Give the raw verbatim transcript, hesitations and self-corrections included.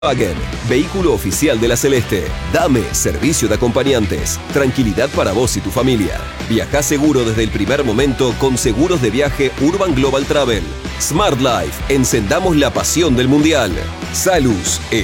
Volkswagen, vehículo oficial de la Celeste. Dame servicio de acompañantes. Tranquilidad para vos y tu familia. Viajá seguro desde el primer momento con seguros de viaje Urban Global Travel. Smart Life, encendamos la pasión del mundial. Salus,